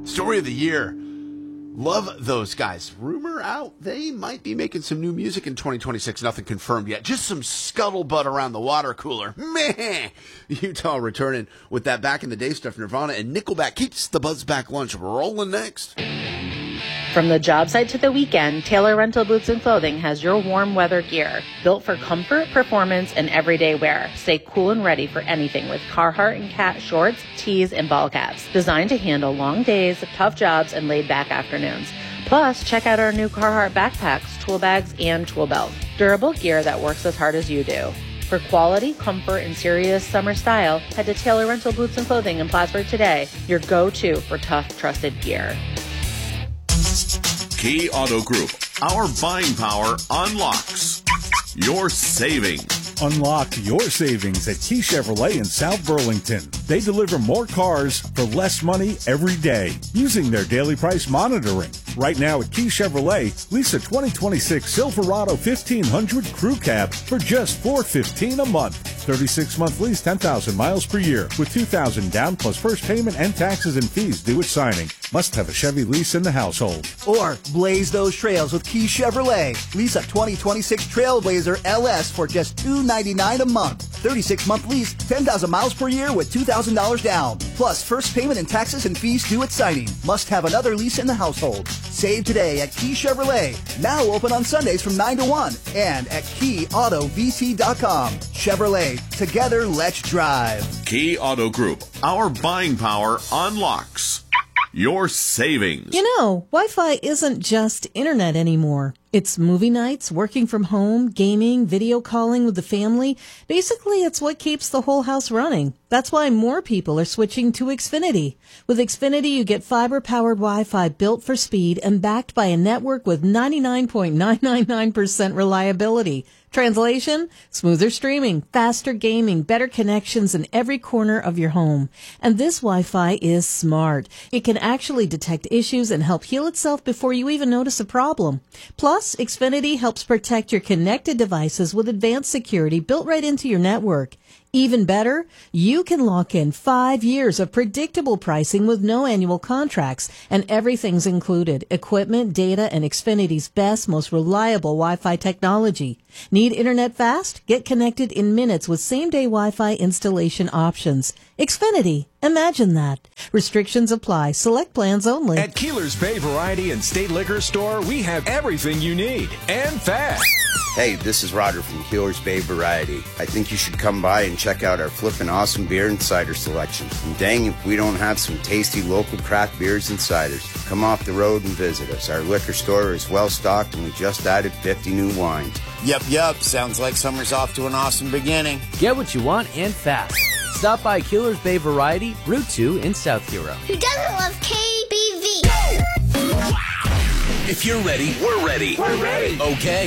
Story of the year. Love those guys. Rumor out, they might be making some new music in 2026. Nothing confirmed yet. Just some scuttlebutt around the water cooler. Meh. Utah returning with that back in the day stuff. Nirvana and Nickelback keeps the Buzz Back Lunch rolling next. From the job site to the weekend, Taylor Rental Boots and Clothing has your warm weather gear. Built for comfort, performance, and everyday wear. Stay cool and ready for anything with Carhartt and Cat shorts, tees, and ball caps. Designed to handle long days, tough jobs, and laid-back afternoons. Plus, check out our new Carhartt backpacks, tool bags, and tool belts. Durable gear that works as hard as you do. For quality, comfort, and serious summer style, head to Taylor Rental Boots and Clothing in Plattsburgh today, your go-to for tough, trusted gear. Key Auto Group. Our buying power unlocks your savings. Unlock your savings at Key Chevrolet in South Burlington. They deliver more cars for less money every day using their daily price monitoring. Right now at Key Chevrolet, lease a 2026 Silverado 1500 Crew Cab for just $415 a month. 36-month lease, 10,000 miles per year with $2,000 down plus first payment and taxes and fees due at signing. Must have a Chevy lease in the household. Or blaze those trails with Key Chevrolet. Lease a 2026 Trailblazer LS for just $299 a month. 36-month lease, 10,000 miles per year with $2,000 down. Plus first payment and taxes and fees due at signing. Must have another lease in the household. Save today at Key Chevrolet. Now open on Sundays from 9 to 1 and at KeyAutoVC.com. Chevrolet. Together, let's drive. Key Auto Group. Our buying power unlocks your savings. You know, Wi-Fi isn't just internet anymore. It's movie nights, working from home, gaming, video calling with the family. Basically, it's what keeps the whole house running. That's why more people are switching to Xfinity. With Xfinity, you get fiber-powered Wi-Fi built for speed and backed by a network with 99.999% reliability. Translation? Smoother streaming, faster gaming, better connections in every corner of your home. And this Wi-Fi is smart. It can actually detect issues and help heal itself before you even notice a problem. Plus, Xfinity helps protect your connected devices with advanced security built right into your network. Even better, you can lock in 5 years of predictable pricing with no annual contracts, and everything's included: equipment, data, and Xfinity's best, most reliable Wi-Fi technology. Need internet fast? Get connected in minutes with same-day Wi-Fi installation options. Xfinity. Imagine that. Restrictions apply. Select plans only. At Keeler's Bay Variety and State Liquor Store, we have everything you need, and fast. Hey, this is Roger from Keeler's Bay Variety. I think you should come by and check out our flippin' awesome beer and cider selection. And dang if we don't have some tasty local craft beers and ciders. Come off the road and visit us. Our liquor store is well stocked and we just added 50 new wines. Yup. Sounds like summer's off to an awesome beginning. Get what you want and fast. Stop by Keeler's Bay Variety, Route 2 in South Hero. Who doesn't love KBV? If you're ready, we're ready. We're ready. Okay.